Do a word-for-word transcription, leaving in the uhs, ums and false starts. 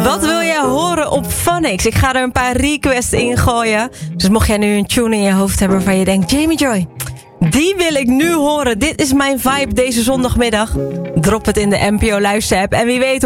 Wat wil jij horen op Phonics? Ik ga er een paar requests in gooien. Dus mocht jij nu een tune in je hoofd hebben waarvan je denkt... Jamie Joy, die wil ik nu horen. Dit is mijn vibe deze zondagmiddag. Drop het in de N P O luisterapp. En wie weet